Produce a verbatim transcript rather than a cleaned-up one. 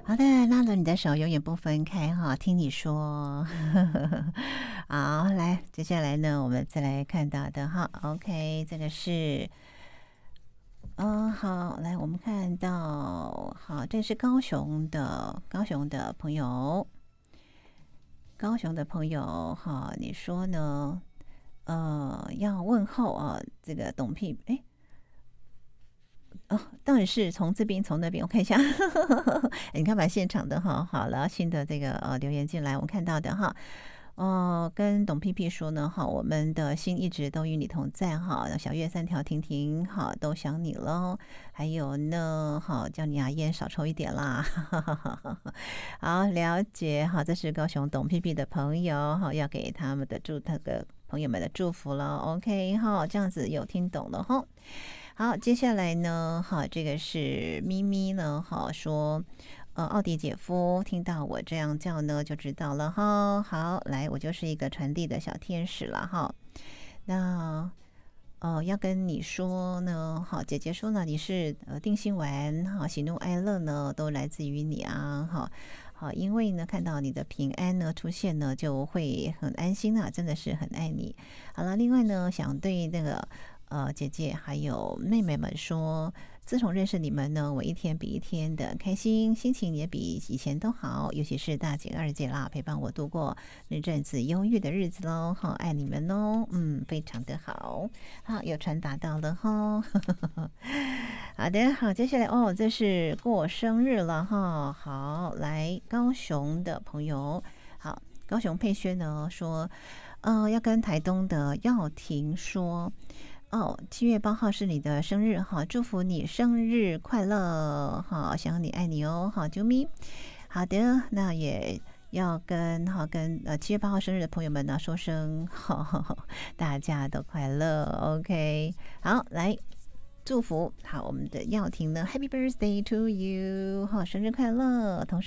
好的，拉着你的手永远不分开哈，听你说。好，来，接下来呢，我们再来看到的哈，OK，这个是，嗯、好，来，我们看到，好，这是高雄的高雄的朋友，高雄的朋友哈，你说呢？呃，要问候啊，这个董屁，哎，哦，到底是从这边从那边，我看一下，你看把现场的哈，好了，新的这个呃留言进来，我们看到的哈，哦、跟董屁屁说呢，哈，我们的心一直都与你同在哈，小月三条婷婷好都想你喽，还有呢，好叫你牙烟少抽一点啦，好了解，好，这是高雄董屁屁的朋友，好要给他们的祝那个朋友们的祝福了，OK 哈，这样子有听懂了哈。好，接下来呢，好，这个是咪咪呢，好说，呃，奥迪姐夫听到我这样叫呢，就知道了哈。好，来，我就是一个传递的小天使了哈。那呃，要跟你说呢，好，姐姐说呢，你是呃定心丸，哈，喜怒哀乐呢都来自于你啊，哈。好，因为呢，看到你的平安呢出现呢，就会很安心啊，真的是很爱你。好了，另外呢，想对那个呃姐姐还有妹妹们说，自从认识你们呢，我一天比一天的开心，心情也比以前都好，尤其是大姐二姐啦，陪伴我度过那阵子忧郁的日子喽，好爱你们哦，嗯，非常的好，好有传达到了哈，好的，好，接下来哦，这是过生日了哈，好，来高雄的朋友，好，高雄佩轩呢说，呃，要跟台东的耀婷说。哦，七月八号是你的生日哈，祝福你生日快乐，好，想你爱你哦，好，啾咪，好的，那也要跟好跟呃七月八号生日的朋友们呢说声好，大家都快乐，OK，好，来祝福，好，我们的耀婷呢，Happy Birthday to you，好，生日快乐，同时。